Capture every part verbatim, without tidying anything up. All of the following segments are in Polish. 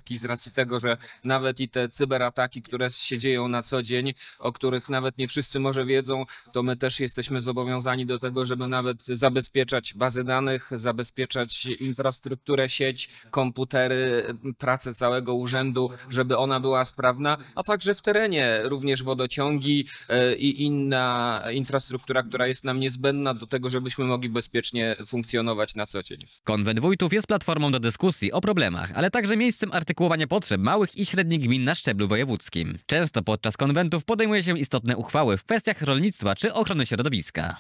wojewódzki z racji tego, że nawet i te cyberataki, które się dzieją na co dzień, o których nawet nie wszyscy może wiedzą, to my też jesteśmy zobowiązani do tego, żeby nawet zabezpieczać bazy danych, zabezpieczać infrastrukturę, sieć, komputery, pracę całego urzędu, żeby ona była sprawna, a także w terenie również wodociągi e, i inna infrastruktura, która jest nam niezbędna do tego, żebyśmy mogli bezpiecznie funkcjonować na co dzień. Konwent Wójtów jest platformą do dyskusji o problemach, ale także miejscem artykułowania potrzeb małych i średnich gmin na szczeblu wojewódzkim. Często podczas konwentów podejmuje się istotne uchwały w kwestiach rolnictwa czy ochrony środowiska.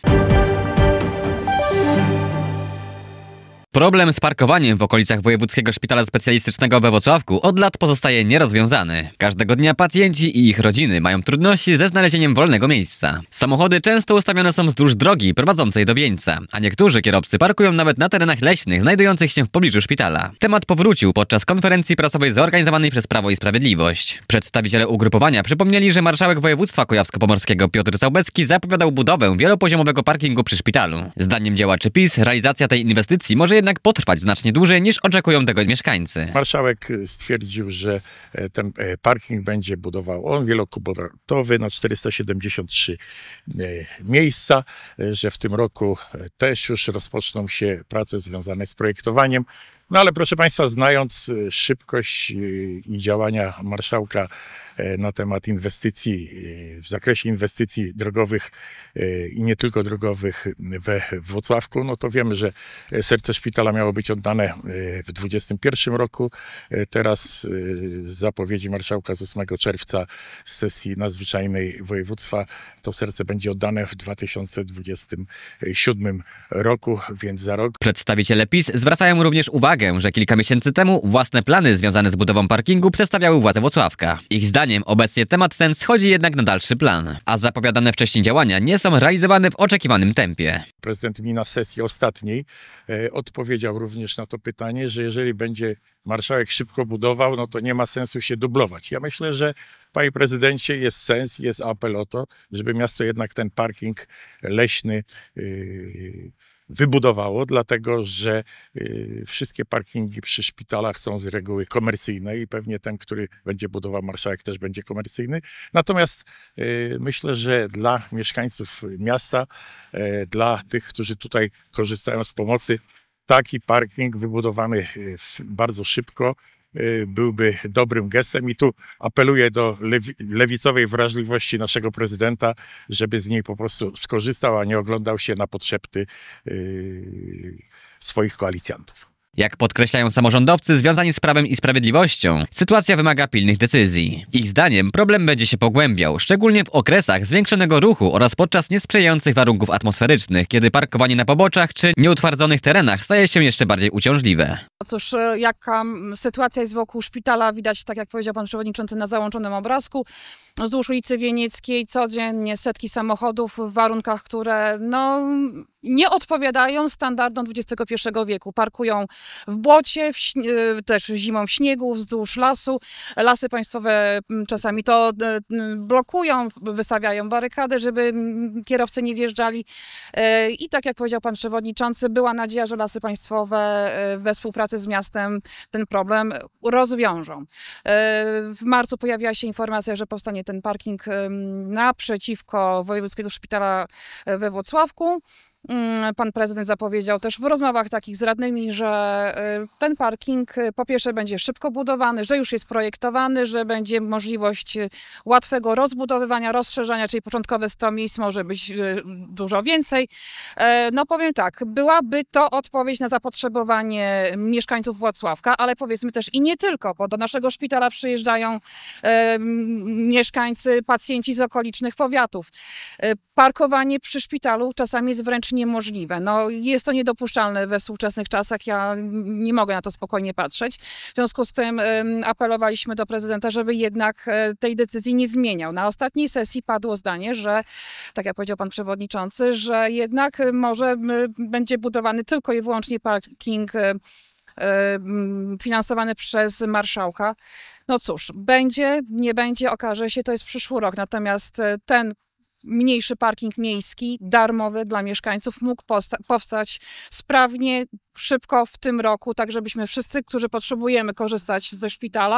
Problem z parkowaniem w okolicach Wojewódzkiego Szpitala Specjalistycznego we Włocławku od lat pozostaje nierozwiązany. Każdego dnia pacjenci i ich rodziny mają trudności ze znalezieniem wolnego miejsca. Samochody często ustawione są wzdłuż drogi prowadzącej do Wieńca, a niektórzy kierowcy parkują nawet na terenach leśnych znajdujących się w pobliżu szpitala. Temat powrócił podczas konferencji prasowej zorganizowanej przez Prawo i Sprawiedliwość. Przedstawiciele ugrupowania przypomnieli, że marszałek województwa kujawsko-pomorskiego Piotr Załbecki zapowiadał budowę wielopoziomowego parkingu przy szpitalu. Zdaniem działaczy PiS realizacja tej inwestycji może jednak potrwać znacznie dłużej niż oczekują tego mieszkańcy. Marszałek stwierdził, że ten parking będzie budował on wielokubatowy na czterysta siedemdziesiąt trzy miejsca, że w tym roku też już rozpoczną się prace związane z projektowaniem. No ale proszę Państwa, znając szybkość i działania marszałka na temat inwestycji, w zakresie inwestycji drogowych i nie tylko drogowych we Włocławku, no to wiemy, że serce szpitala miało być oddane w dwudziestym pierwszym roku. Teraz z zapowiedzi marszałka z ósmego czerwca z sesji nadzwyczajnej województwa to serce będzie oddane w dwa tysiące dwudziestym siódmym roku, więc za rok. Przedstawiciele PiS zwracają również uwagę, że kilka miesięcy temu własne plany związane z budową parkingu przedstawiały władze Włocławka. Ich zdaniem obecnie temat ten schodzi jednak na dalszy plan, a zapowiadane wcześniej działania nie są realizowane w oczekiwanym tempie. Prezydent mi na sesji ostatniej e, odpowiedział również na to pytanie, że jeżeli będzie marszałek szybko budował, no to nie ma sensu się dublować. Ja myślę, że panie prezydencie jest sens, jest apel o to, żeby miasto jednak ten parking leśny yy, wybudowało, dlatego że y, wszystkie parkingi przy szpitalach są z reguły komercyjne i pewnie ten, który będzie budował marszałek, też będzie komercyjny. Natomiast y, myślę, że dla mieszkańców miasta, y, dla tych, którzy tutaj korzystają z pomocy, taki parking wybudowany y, bardzo szybko byłby dobrym gestem i tu apeluję do lewi lewicowej wrażliwości naszego prezydenta, żeby z niej po prostu skorzystał, a nie oglądał się na potrzepty yy, swoich koalicjantów. Jak podkreślają samorządowcy związani z Prawem i Sprawiedliwością, sytuacja wymaga pilnych decyzji. Ich zdaniem problem będzie się pogłębiał, szczególnie w okresach zwiększonego ruchu oraz podczas niesprzyjających warunków atmosferycznych, kiedy parkowanie na poboczach czy nieutwardzonych terenach staje się jeszcze bardziej uciążliwe. Cóż, jaka sytuacja jest wokół szpitala, widać, tak jak powiedział pan przewodniczący, na załączonym obrazku. Wzdłuż ulicy Wienieckiej codziennie setki samochodów w warunkach, które no, nie odpowiadają standardom dwudziestego pierwszego wieku. Parkują w błocie, w też zimą w śniegu, wzdłuż lasu. Lasy państwowe czasami to blokują, wystawiają barykady, żeby kierowcy nie wjeżdżali. I tak jak powiedział pan przewodniczący, była nadzieja, że Lasy Państwowe we współpracy z miastem ten problem rozwiążą. W marcu pojawiła się informacja, że powstanie ten parking naprzeciwko Wojewódzkiego Szpitala we Włocławku. Pan prezydent zapowiedział też w rozmowach takich z radnymi, że ten parking po pierwsze będzie szybko budowany, że już jest projektowany, że będzie możliwość łatwego rozbudowywania, rozszerzania, czyli początkowe sto miejsc może być dużo więcej. No powiem tak, byłaby to odpowiedź na zapotrzebowanie mieszkańców Włocławka, ale powiedzmy też i nie tylko, bo do naszego szpitala przyjeżdżają e, mieszkańcy, pacjenci z okolicznych powiatów. E, parkowanie przy szpitalu czasami jest wręcz niemożliwe. No, jest to niedopuszczalne we współczesnych czasach. Ja nie mogę na to spokojnie patrzeć. W związku z tym um, apelowaliśmy do prezydenta, żeby jednak e, tej decyzji nie zmieniał. Na ostatniej sesji padło zdanie, że, tak jak powiedział pan przewodniczący, że jednak może m, będzie budowany tylko i wyłącznie parking e, e, finansowany przez marszałka. No cóż, będzie, nie będzie, okaże się, to jest przyszły rok. Natomiast ten mniejszy parking miejski, darmowy dla mieszkańców, mógł powstać sprawnie, szybko w tym roku, tak żebyśmy wszyscy, którzy potrzebujemy korzystać ze szpitala,